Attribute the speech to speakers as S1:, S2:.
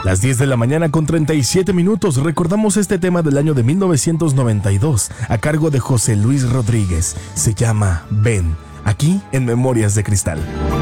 S1: Las 10 de la mañana con 37 minutos, recordamos este tema del año de 1992 a cargo de José Luis Rodríguez. Se llama Ven, aquí en Memorias de Cristal.